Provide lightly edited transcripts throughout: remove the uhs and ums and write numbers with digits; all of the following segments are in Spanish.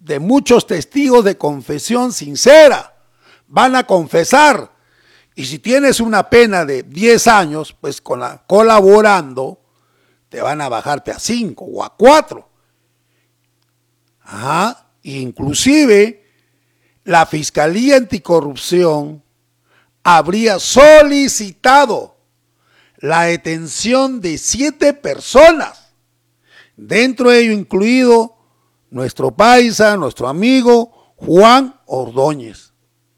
de muchos testigos de confesión sincera. Van a confesar. Y si tienes una pena de 10 años, pues colaborando, te van a bajarte a 5 o a 4. Ajá. Inclusive, la Fiscalía Anticorrupción habría solicitado la detención de 7 personas, dentro de ello incluido nuestro paisa, nuestro amigo Juan Ordóñez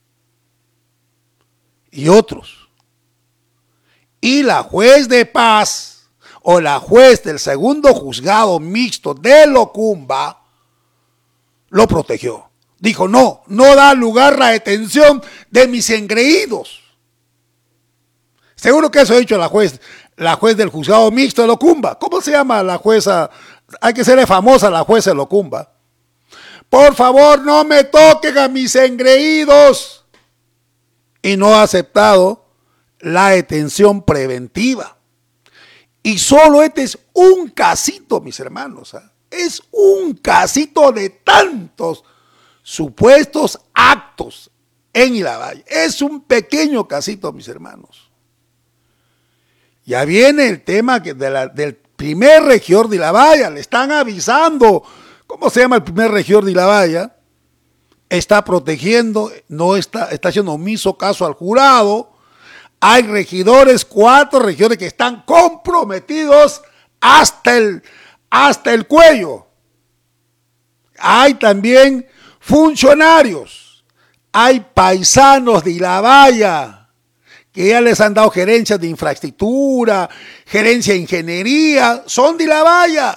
y otros. Y la juez de paz o la juez del segundo juzgado mixto de Locumba lo protegió. Dijo, no da lugar la detención de mis engreídos. Seguro que eso ha dicho la juez del juzgado mixto de Locumba. ¿Cómo se llama la jueza? Hay que serle famosa la jueza de Locumba. Por favor, no me toquen a mis engreídos. Y no ha aceptado la detención preventiva. Y solo este es un casito, mis hermanos. Es un casito de tantos supuestos actos en Ilavalle. Es un pequeño casito, mis hermanos. Ya viene el tema del primer regidor de Ilavalle. Le están avisando. ¿Cómo se llama el primer regidor de Ilavalle? Está protegiendo, no está haciendo omiso caso al jurado. Hay regidores, 4 regidores que están comprometidos hasta el cuello. Hay también funcionarios, hay paisanos de Ilavalle que ya les han dado gerencias de infraestructura, gerencia de ingeniería, son de Ilavalle,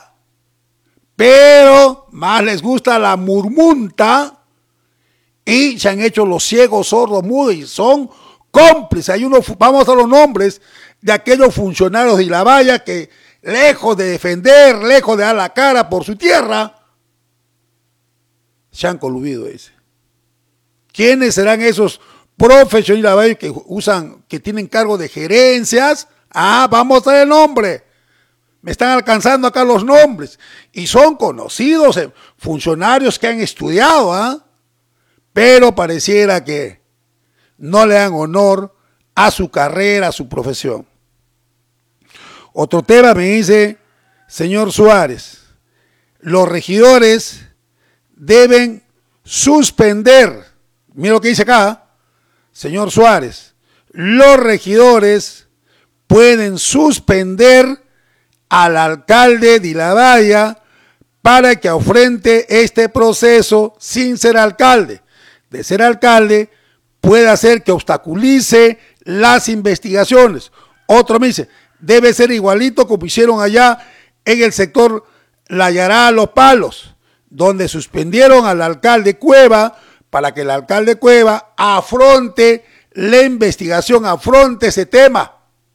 pero más les gusta la murmunta y se han hecho los ciegos, sordos, mudos y son cómplices. Vamos a los nombres de aquellos funcionarios de Ilavalle que lejos de defender, lejos de dar la cara por su tierra, se han coludido. ¿Quiénes serán esos profesionales que tienen cargo de gerencias? Vamos a ver el nombre. Me están alcanzando acá los nombres. Y son conocidos funcionarios que han estudiado, pero pareciera que no le dan honor a su carrera, a su profesión. Otro tema me dice, señor Suárez, los regidores deben suspender, mira lo que dice acá, señor Suárez, los regidores pueden suspender al alcalde de Ilavalle para que afronte este proceso sin ser alcalde. De ser alcalde, puede hacer que obstaculice las investigaciones. Otro me dice, debe ser igualito como hicieron allá en el sector La Yará, Los Palos, donde suspendieron al alcalde Cueva para que el alcalde Cueva afronte la investigación, afronte ese tema.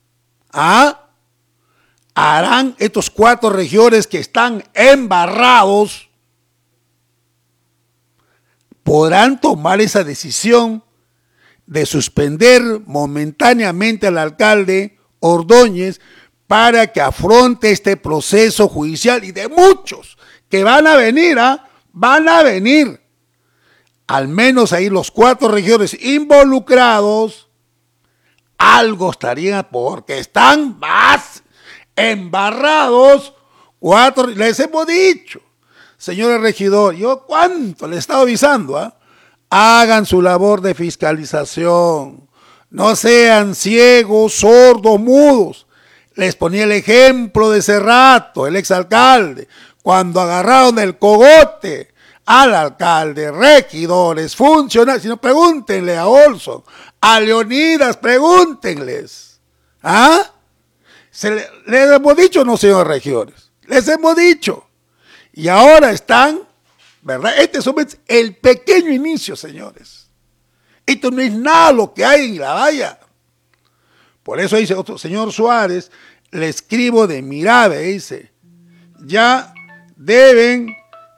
Harán estos 4 regidores que están embarrados, podrán tomar esa decisión de suspender momentáneamente al alcalde Ordóñez para que afronte este proceso judicial y de muchos que van a venir, van a venir. Al menos ahí los 4 regidores involucrados, algo estarían porque están más embarrados. 4, les hemos dicho, señores regidores, yo cuánto les he estado avisando, hagan su labor de fiscalización, no sean ciegos, sordos, mudos. Les ponía el ejemplo de Cerrato, el exalcalde, cuando agarraron el cogote al alcalde, regidores, funcionarios. Si no, pregúntenle a Olson, a Leonidas, pregúntenles. ¿Les hemos dicho o no, señores regidores? Les hemos dicho. Y ahora están, ¿verdad? Este es el pequeño inicio, señores. Esto no es nada lo que hay en Ilavalle. Por eso dice otro señor Suárez, le escribo de Mirabe, dice, ya deben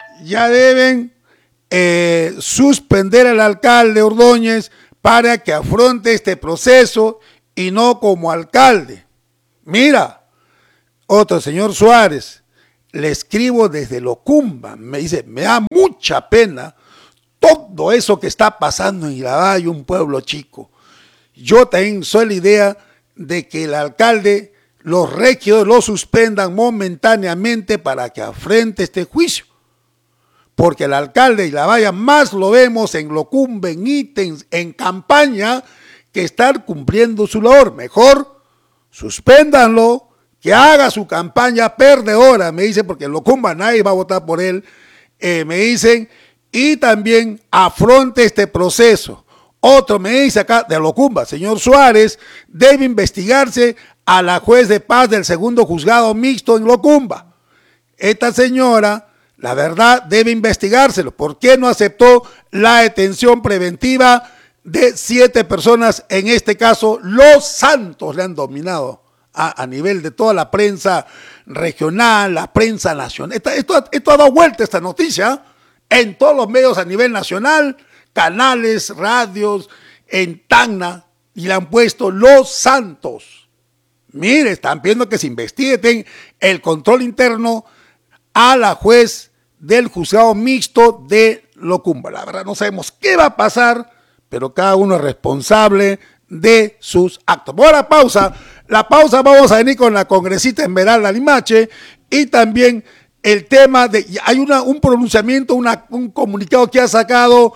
suspender al alcalde Ordóñez para que afronte este proceso y no como alcalde. Mira, otro señor Suárez, le escribo desde Locumba, me dice, me da mucha pena todo eso que está pasando en Ilavalle, un pueblo chico. Yo también soy la idea de que el alcalde, los regidores lo suspendan momentáneamente para que afrente este juicio. Porque el alcalde de Ilavalle más lo vemos en Locumba, en ítems, en campaña, que estar cumpliendo su labor. Mejor suspéndanlo, que haga su campaña perdedora, me dice, porque en Locumba nadie va a votar por él, me dicen, y también afronte este proceso. Otro me dice acá de Locumba, señor Suárez, debe investigarse a la juez de paz del segundo juzgado mixto en Locumba. Esta señora, la verdad, debe investigárselo. ¿Por qué no aceptó la detención preventiva de 7 personas? En este caso, los Santos le han dominado a nivel de toda la prensa regional, la prensa nacional. Esto ha dado vuelta esta noticia en todos los medios a nivel nacional, canales, radios, en Tacna, y le han puesto los Santos. Mire, están pidiendo que se investigue el control interno a la juez del juzgado mixto de Locumba. La verdad no sabemos qué va a pasar, pero cada uno es responsable de sus actos. Por la pausa vamos a venir con la congresista Esmeralda Limache y también el tema de, hay un pronunciamiento, un comunicado que ha sacado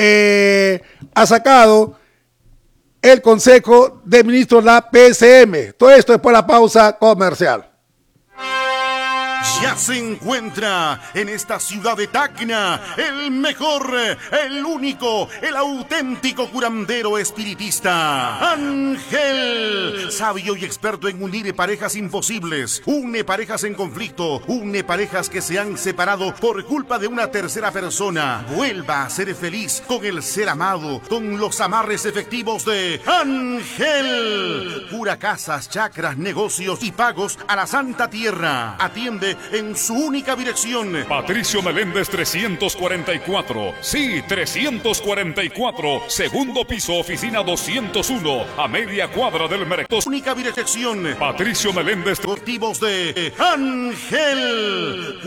el Consejo de Ministros de la PCM. Todo esto después de la pausa comercial. Ya se encuentra en esta ciudad de Tacna el mejor, el único, el auténtico curandero espiritista, Ángel, sabio y experto en unir parejas imposibles, une parejas en conflicto, une parejas que se han separado por culpa de una tercera persona. Vuelva a ser feliz con el ser amado, con los amarres efectivos de Ángel. Cura casas, chakras, negocios y pagos a la Santa Tierra. Atiende en su única dirección. Patricio Meléndez 344. Sí, 344. Segundo piso, oficina 201. A media cuadra del mercado. Única dirección. Patricio Meléndez. Motivos de Ángel.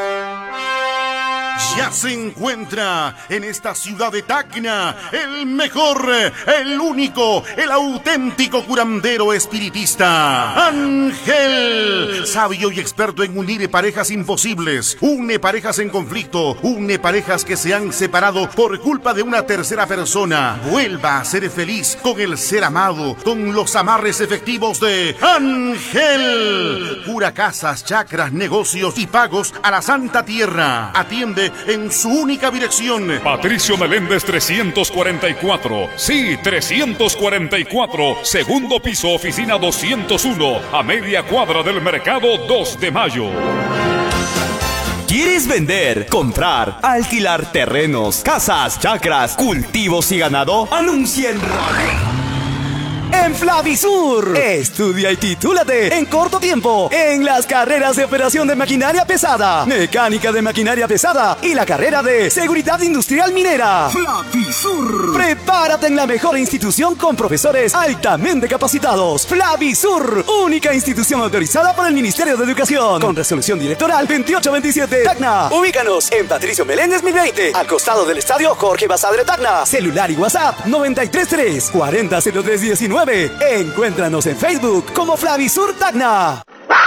Ya se encuentra en esta ciudad de Tacna el mejor, el único, el auténtico curandero espiritista, Ángel, sabio y experto en unir parejas imposibles, une parejas en conflicto, une parejas que se han separado por culpa de una tercera persona. Vuelva a ser feliz con el ser amado, con los amarres efectivos de Ángel. Cura casas, chakras, negocios y pagos a la Santa Tierra. Atiende en su única dirección. Patricio Meléndez 344. Sí, 344. Segundo piso, oficina 201. A media cuadra del mercado 2 de mayo. ¿Quieres vender, comprar, alquilar terrenos, casas, chacras, cultivos y ganado? Anuncia en radio. En Flavisur, estudia y titúlate en corto tiempo en las carreras de operación de maquinaria pesada, mecánica de maquinaria pesada y la carrera de seguridad industrial minera. Flavisur. Prepárate en la mejor institución con profesores altamente capacitados. Flavisur, única institución autorizada por el Ministerio de Educación, con resolución directoral 2827. Tacna. Ubícanos en Patricio Meléndez 1020, al costado del estadio Jorge Basadre Tacna. Celular y WhatsApp 933 400319. Encuéntranos en Facebook como Flavisur Tacna.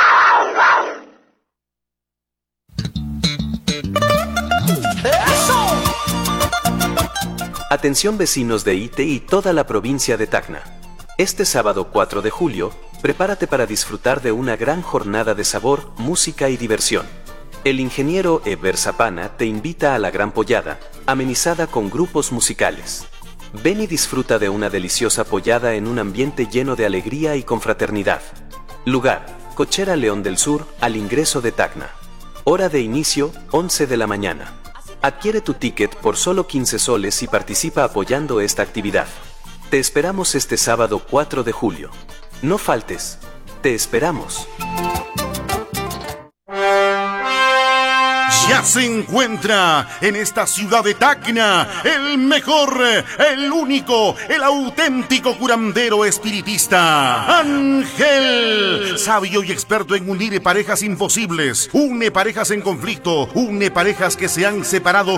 Atención vecinos de Ite y toda la provincia de Tacna. Este sábado 4 de julio, prepárate para disfrutar de una gran jornada de sabor, música y diversión. El ingeniero Eber Zapana te invita a la Gran Pollada, amenizada con grupos musicales. Ven y disfruta de una deliciosa pollada en un ambiente lleno de alegría y confraternidad. Lugar: Cochera León del Sur, al ingreso de Tacna. Hora de inicio: 11 de la mañana. Adquiere tu ticket por solo 15 soles y participa apoyando esta actividad. Te esperamos este sábado 4 de julio. No faltes. Te esperamos. Ya se encuentra en esta ciudad de Tacna el mejor, el único, el auténtico curandero espiritista, Ángel, sabio y experto en unir parejas imposibles, une parejas en conflicto, une parejas que se han separado